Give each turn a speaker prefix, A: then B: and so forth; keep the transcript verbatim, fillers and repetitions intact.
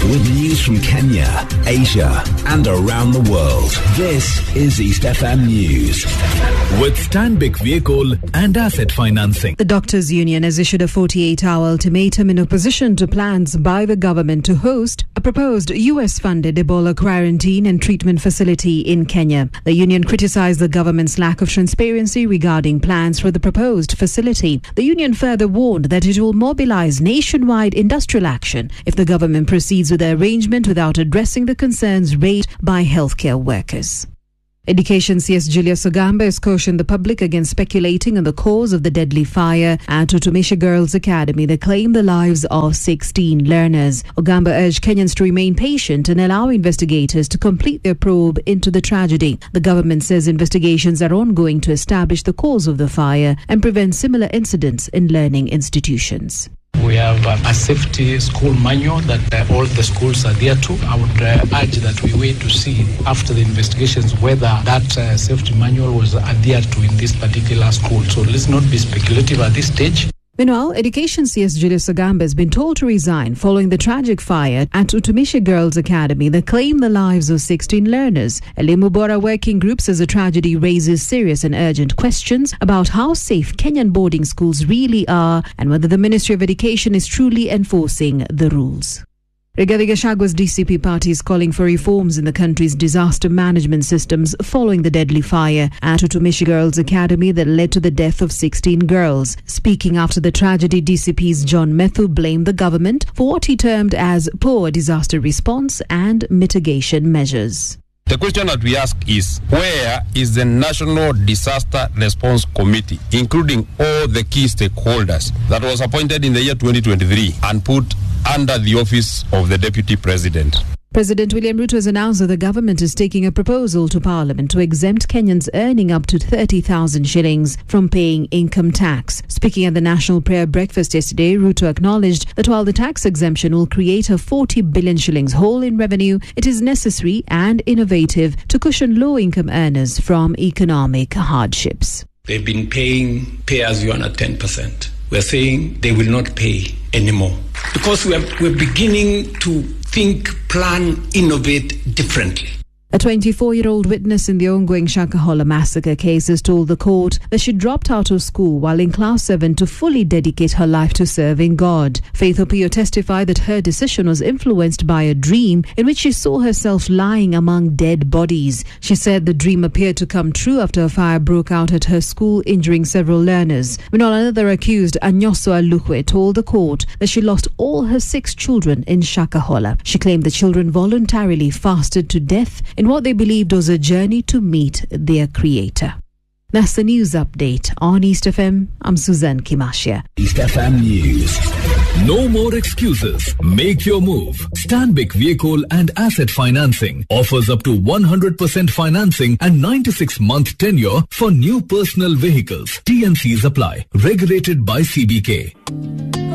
A: with news from Kenya, Asia, and around the world. This is East F M News. With Stanbic Vehicle and Asset Financing.
B: The Doctors' Union has issued a forty-eight hour ultimatum in opposition to plans by the government to host a proposed U S-funded Ebola quarantine and treatment facility in Kenya. The union criticized the government's lack of transparency regarding plans for the proposed facility. The union further warned that it will mobilize nationwide industrial action if the government proceeds with the arrangement without addressing the concerns raised by healthcare workers. Education C S Julius Ogamba has cautioned the public against speculating on the cause of the deadly fire at Utumishi Girls Academy that claimed the lives of sixteen learners. Ogamba urged Kenyans to remain patient and allow investigators to complete their probe into the tragedy. The government says investigations are ongoing to establish the cause of the fire and prevent similar incidents in learning institutions.
C: We have uh, a safety school manual that uh, all the schools adhere to. I would uh, urge that we wait to see after the investigations whether that uh, safety manual was adhered to in this particular school. So let's not be speculative at this stage.
B: Meanwhile, Education C S Julius Ogamba has been told to resign following the tragic fire at Utumishi Girls Academy that claimed the lives of sixteen learners. Elimu Bora Working Group says the tragedy raises serious and urgent questions about how safe Kenyan boarding schools really are and whether the Ministry of Education is truly enforcing the rules. Rigathi Gachagua's D C P party is calling for reforms in the country's disaster management systems following the deadly fire at Utumishi Girls Academy that led to the death of sixteen girls. Speaking after the tragedy, D C P's John Methu blamed the government for what he termed as poor disaster response and mitigation measures.
D: The question that we ask is, where is the National Disaster Response Committee, including all the key stakeholders, that was appointed in the year twenty twenty-three and put under the office of the Deputy President?
B: President William Ruto has announced that the government is taking a proposal to Parliament to exempt Kenyans earning up to thirty thousand shillings from paying income tax. Speaking at the National Prayer Breakfast yesterday, Ruto acknowledged that while the tax exemption will create a forty billion shillings hole in revenue, it is necessary and innovative to cushion low-income earners from economic hardships.
E: They've been paying pay-as-you-earn at ten percent. We're saying they will not pay anymore because we're, we're beginning to think, plan, innovate differently.
B: A twenty-four-year-old witness in the ongoing Shakahola massacre case has told the court that she dropped out of school while in class seven to fully dedicate her life to serving God. Faith Opio testified that her decision was influenced by a dream in which she saw herself lying among dead bodies. She said the dream appeared to come true after a fire broke out at her school, injuring several learners. Meanwhile, another accused, Anyoso Alukwe, told the court that she lost all her six children in Shakahola. She claimed the children voluntarily fasted to death in what they believed was a journey to meet their creator. That's the news update on East F M. I'm Suzanne Kimashia.
A: East F M News. No more excuses. Make your move. Stanbic Vehicle and Asset Financing offers up to one hundred percent financing and ninety-six month tenure for new personal vehicles. T and Cs apply. Regulated by C B K.